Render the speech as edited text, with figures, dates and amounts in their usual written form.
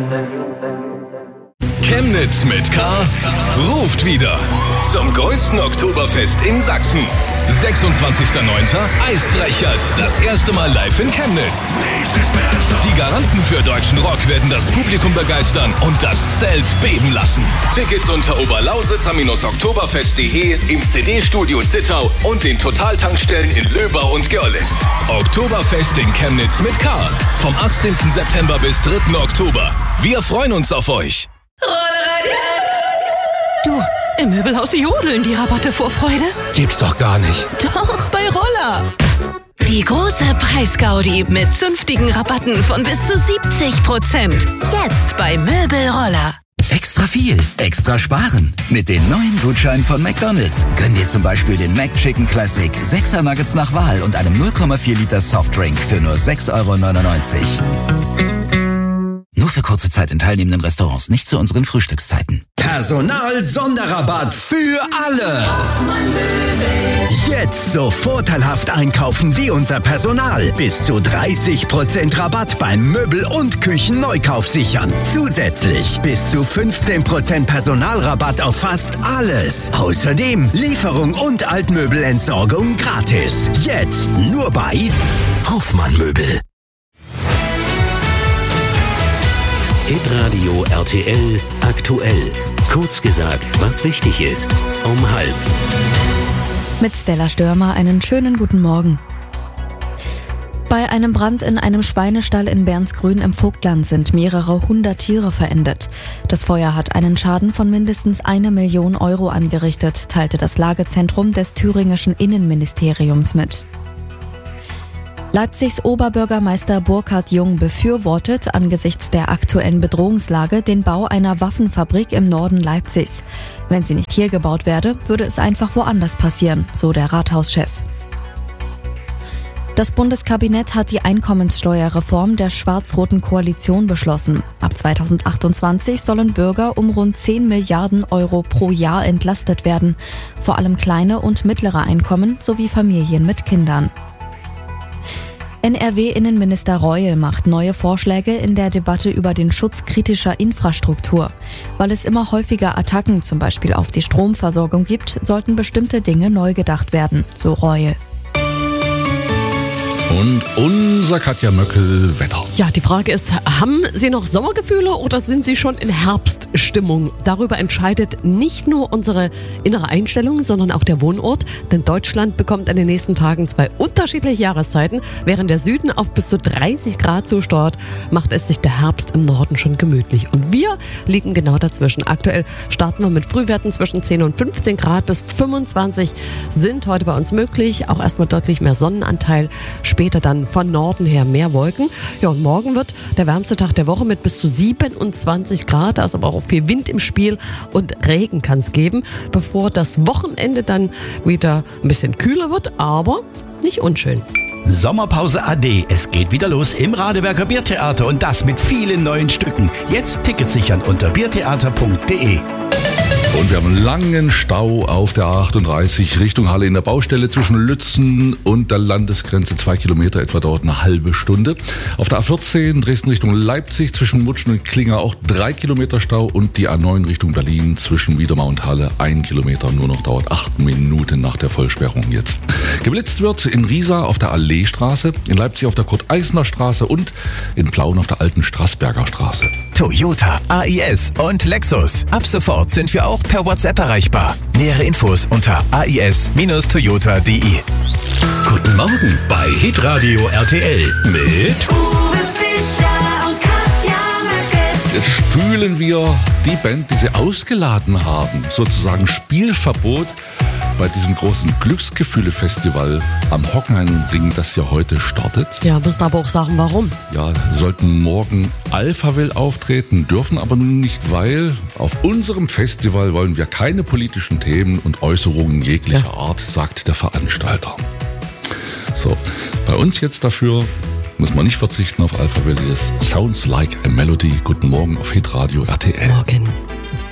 Chemnitz mit K ruft wieder zum größten Oktoberfest in Sachsen. 26.09. Eisbrecher, das erste Mal live in Chemnitz. Die Garanten für deutschen Rock werden das Publikum begeistern und das Zelt beben lassen. Tickets unter oberlausitzer-oktoberfest.de, im CD-Studio Zittau und den Totaltankstellen in Löbau und Görlitz. Oktoberfest in Chemnitz mit K. Vom 18. September bis 3. Oktober. Wir freuen uns auf euch. Du, im Möbelhaus jodeln die Rabatte vor Freude. Gibt's doch gar nicht. Doch, bei Roller. Die große Preisgaudi mit zünftigen Rabatten von bis zu 70%. Jetzt bei Möbelroller. Extra viel, extra sparen. Mit den neuen Gutscheinen von McDonald's. Gönn dir zum Beispiel den McChicken Classic, 6er Nuggets nach Wahl und einem 0,4 Liter Softdrink für nur 6,99 €. Nur für kurze Zeit in teilnehmenden Restaurants, nicht zu unseren Frühstückszeiten. Personal-Sonderrabatt für alle. Jetzt so vorteilhaft einkaufen wie unser Personal. Bis zu 30% Rabatt beim Möbel- und Küchenneukauf sichern. Zusätzlich bis zu 15% Personalrabatt auf fast alles. Außerdem Lieferung und Altmöbelentsorgung gratis. Jetzt nur bei Hofmann Möbel. Hitradio RTL aktuell. Kurz gesagt, was wichtig ist. Um 12:30. Mit Stella Störmer einen schönen guten Morgen. Bei einem Brand in einem Schweinestall in Bernsgrün im Vogtland sind mehrere 100 Tiere verendet. Das Feuer hat einen Schaden von mindestens 1 Million € angerichtet, teilte das Lagezentrum des thüringischen Innenministeriums mit. Leipzigs Oberbürgermeister Burkhard Jung befürwortet angesichts der aktuellen Bedrohungslage den Bau einer Waffenfabrik im Norden Leipzigs. Wenn sie nicht hier gebaut werde, würde es einfach woanders passieren, so der Rathauschef. Das Bundeskabinett hat die Einkommenssteuerreform der schwarz-roten Koalition beschlossen. Ab 2028 sollen Bürger um rund 10 Milliarden € pro Jahr entlastet werden. Vor allem kleine und mittlere Einkommen sowie Familien mit Kindern. NRW-Innenminister Reul macht neue Vorschläge in der Debatte über den Schutz kritischer Infrastruktur. Weil es immer häufiger Attacken, zum Beispiel auf die Stromversorgung gibt, sollten bestimmte Dinge neu gedacht werden, so Reul. Und unser Katja Möckel Wetter. Ja, die Frage ist, haben Sie noch Sommergefühle oder sind Sie schon in Herbststimmung? Darüber entscheidet nicht nur unsere innere Einstellung, sondern auch der Wohnort. Denn Deutschland bekommt in den nächsten Tagen 2 unterschiedliche Jahreszeiten. Während der Süden auf bis zu 30 Grad zusteuert, macht es sich der Herbst im Norden schon gemütlich. Und wir liegen genau dazwischen. Aktuell starten wir mit Frühwerten zwischen 10 und 15 Grad bis 25 sind heute bei uns möglich. Auch erstmal deutlich mehr Sonnenanteil. Später dann von Norden her mehr Wolken. Ja, und morgen wird der wärmste Tag der Woche mit bis zu 27 Grad. Da ist aber auch viel Wind im Spiel und Regen kann es geben, bevor das Wochenende dann wieder ein bisschen kühler wird, aber nicht unschön. Sommerpause AD. Es geht wieder los im Radeberger Biertheater und das mit vielen neuen Stücken. Jetzt Tickets sichern unter biertheater.de. Und wir haben einen langen Stau auf der A38 Richtung Halle in der Baustelle zwischen Lützen und der Landesgrenze. 2 Kilometer etwa, dauert eine halbe Stunde. Auf der A14 Dresden Richtung Leipzig zwischen Mutschen und Klinger auch 3 Kilometer Stau und die A9 Richtung Berlin zwischen Wiedemar und Halle 1 Kilometer nur noch, dauert 8 Minuten nach der Vollsperrung jetzt. Geblitzt wird in Riesa auf der Alleestraße, in Leipzig auf der Kurt-Eisner-Straße und in Plauen auf der alten Straßberger Straße. Toyota, AIS und Lexus. Ab sofort sind wir auch per WhatsApp erreichbar. Nähere Infos unter ais-toyota.de. Guten Morgen bei Hitradio RTL mit Uwe Fischer und Katja Möckel. Jetzt spülen wir die Band, die sie ausgeladen haben. Sozusagen Spielverbot bei diesem großen Glücksgefühle-Festival am Hockenheimring, das ja heute startet. Ja, musst aber auch sagen, warum. Ja, sollten morgen Alphaville auftreten, dürfen aber nun nicht, weil auf unserem Festival wollen wir keine politischen Themen und Äußerungen jeglicher Art, sagt der Veranstalter. So, bei uns jetzt dafür muss man nicht verzichten auf Alphaville. Sounds Like a Melody. Guten Morgen auf Hitradio RTL. Morgen.